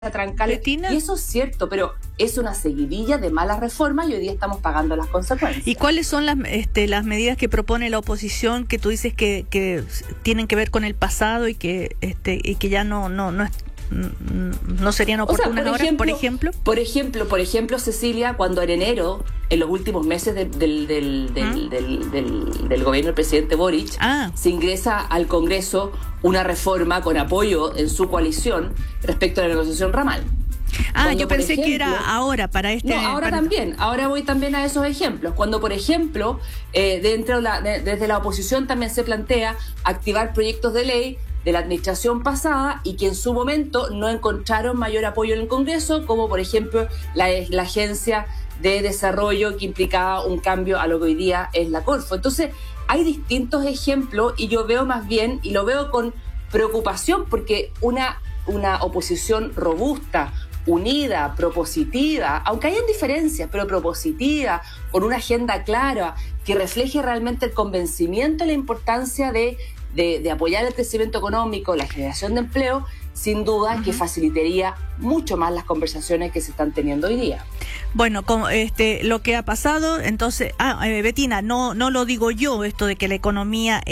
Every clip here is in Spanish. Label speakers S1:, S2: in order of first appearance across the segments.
S1: trancarle.
S2: Betina.
S1: Y eso es cierto, pero es una seguidilla de malas reformas y hoy día estamos pagando las consecuencias.
S2: ¿Y cuáles son las medidas que propone la oposición que tú dices que tienen que ver con el pasado y que ya no serían oportunas ahora, por ejemplo?
S1: Por ejemplo, Cecilia, cuando en enero, en los últimos meses del gobierno del presidente Boric, se ingresa al Congreso una reforma con apoyo en su coalición respecto a la negociación ramal.
S2: Yo pensé que era ahora para este...
S1: No, ahora voy también a esos ejemplos. Cuando, por ejemplo, desde la oposición también se plantea activar proyectos de ley de la administración pasada y que en su momento no encontraron mayor apoyo en el Congreso, como por ejemplo la Agencia de Desarrollo, que implicaba un cambio a lo que hoy día es la Corfo. Entonces, hay distintos ejemplos y yo veo más bien, y lo veo con preocupación, porque una oposición robusta, unida, propositiva, aunque hayan diferencias, pero propositiva, con una agenda clara, que refleje realmente el convencimiento y la importancia de apoyar el crecimiento económico, la generación de empleo, sin duda que facilitaría mucho más las conversaciones que se están teniendo hoy día.
S2: Bueno, lo que ha pasado, entonces, Betina, no lo digo yo, esto de que la economía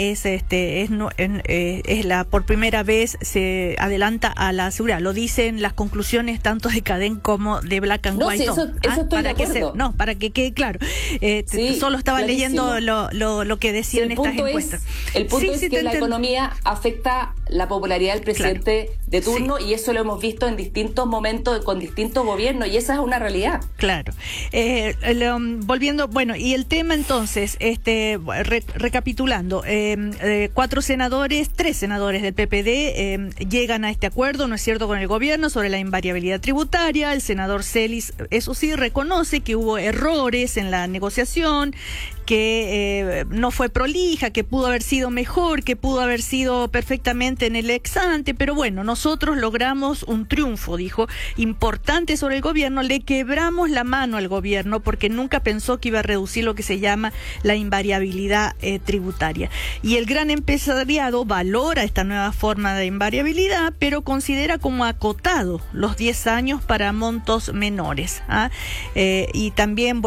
S2: por primera vez se adelanta a la seguridad. Lo dicen las conclusiones tanto de Cadén como de Black and White.
S1: Eso estoy de acuerdo.
S2: Para que quede claro.
S1: Sí,
S2: solo estaba
S1: clarísimo.
S2: leyendo lo que decían estas encuestas.
S1: El punto es que la economía afecta la popularidad del presidente de turno, y eso lo hemos visto en distintos momentos con distintos gobiernos, y esa es una realidad.
S2: Claro. Volviendo, bueno, y el tema entonces, recapitulando, 3 senadores del PPD llegan a este acuerdo, ¿no es cierto?, con el gobierno sobre la invariabilidad tributaria. El senador Celis, eso sí, reconoce que hubo errores en la negociación, que no fue prolija, que pudo haber sido mejor, que pudo haber sido perfectamente en el ex ante, pero bueno, nosotros logramos un triunfo, dijo, importante sobre el gobierno. Le quebramos la mano al gobierno porque nunca pensó que iba a reducir lo que se llama la invariabilidad tributaria. Y el gran empresariado valora esta nueva forma de invariabilidad, pero considera como acotado los 10 años para montos menores. Y también,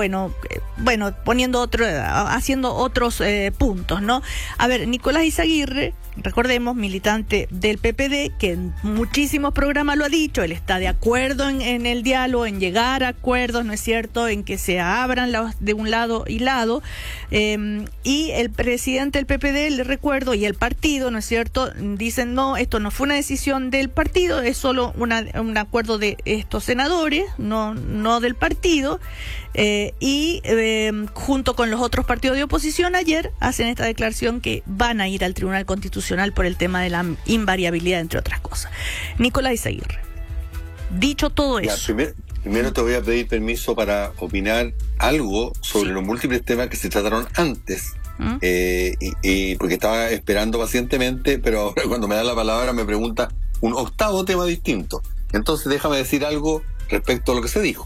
S2: haciendo otros puntos, ¿no? A ver, Nicolás Izaguirre, recordemos, militante del PPD, que en muchísimos programas lo ha dicho, él está de acuerdo en el diálogo, en llegar a acuerdos, ¿no es cierto?, en que se abran de un lado y lado, y el presidente del PPD, le recuerdo, y el partido, ¿no es cierto?, dicen, no, esto no fue una decisión del partido, es solo un acuerdo de estos senadores, no del partido, y junto con los otros partidos de oposición ayer hacen esta declaración que van a ir al Tribunal Constitucional por el tema de la invariabilidad, entre otras cosas. Nicolás Izaguirre, dicho todo eso...
S3: Primero te voy a pedir permiso para opinar algo sobre los múltiples temas que se trataron antes, y porque estaba esperando pacientemente, pero ahora cuando me da la palabra me pregunta un octavo tema distinto. Entonces déjame decir algo respecto a lo que se dijo.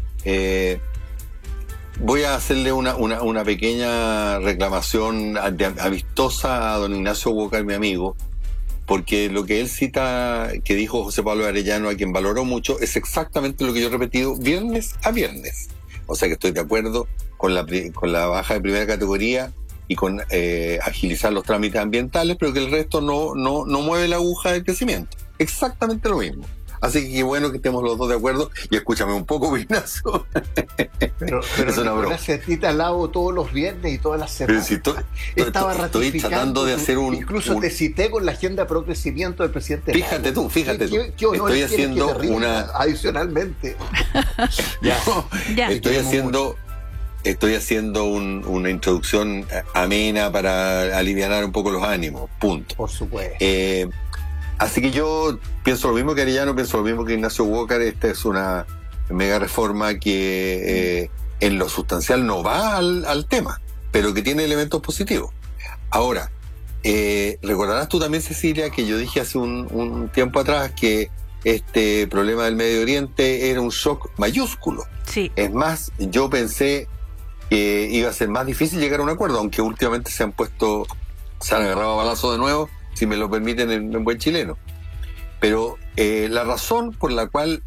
S3: Voy a hacerle una pequeña reclamación amistosa a don Ignacio Walker, mi amigo, porque lo que él cita, que dijo José Pablo Arellano, a quien valoró mucho, es exactamente lo que yo he repetido viernes a viernes. O sea que estoy de acuerdo con la baja de primera categoría y con agilizar los trámites ambientales, pero que el resto no mueve la aguja del crecimiento. Exactamente lo mismo. Así que qué bueno que estemos los dos de acuerdo. Y escúchame un poco, Ignacio.
S4: Pero
S3: es una broma.
S4: A ti te alabo todos los viernes y todas las semanas.
S3: Si estoy tratando de hacer
S4: incluso te cité con la agenda pro crecimiento del presidente.
S3: Fíjate tú.
S4: Estoy haciendo adicionalmente.
S3: Estoy haciendo una introducción amena para alivianar un poco los ánimos. Punto.
S4: Por supuesto.
S3: Así que yo pienso lo mismo que Arellano, pienso lo mismo que Ignacio Walker. Esta es una mega reforma que en lo sustancial no va al tema, pero que tiene elementos positivos. Ahora, recordarás tú también, Cecilia, que yo dije hace un tiempo atrás que este problema del Medio Oriente era un shock mayúsculo.
S2: Sí.
S3: Es más, yo pensé que iba a ser más difícil llegar a un acuerdo, aunque últimamente se han agarrado a balazo de nuevo, si me lo permiten en buen chileno. Pero La razón por la cual